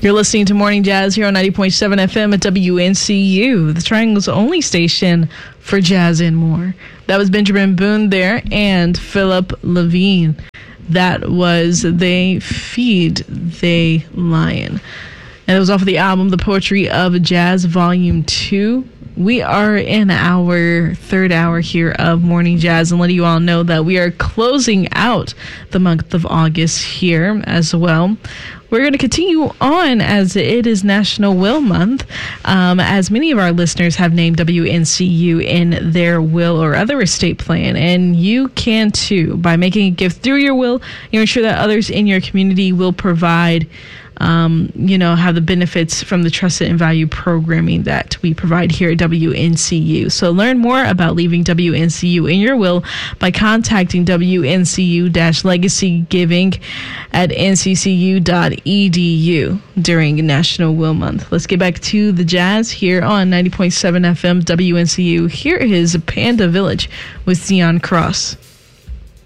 You're listening to Morning Jazz here on 90.7 FM at WNCU, the Triangle's only station for jazz and more. That was Benjamin Boone there and Philip Levine. That was They Feed, They Lion. And it was off of the album The Poetry of Jazz Volume 2. We are in our third hour here of Morning Jazz, and letting you all know that we are closing out the month of August here as well. We're going to continue on as it is National Will Month, as many of our listeners have named WNCU in their will or other estate plan, and you can too. By making a gift through your will, you ensure that others in your community will provide have the benefits from the trusted and value programming that we provide here at WNCU. So learn more about leaving WNCU in your will by contacting WNCU-Legacy Giving at nccu.edu during National Will Month. Let's get back to the jazz here on 90.7 FM WNCU. Here is Panda Village with Zion Cross.